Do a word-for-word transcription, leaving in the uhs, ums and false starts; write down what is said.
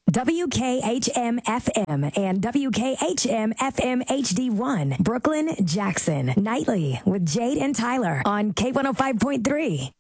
W K H M F M and W K H M F M H D one, Brooklyn, Jackson. Nightly with Jade and Tyler on K one oh five point three.